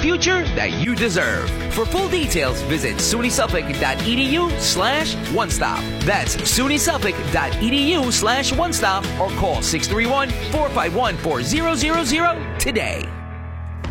future that you deserve. For full details, visit sunysuffolk.edu/onestop. That's sunysuffolk.edu/onestop or call 631-451-4000 today.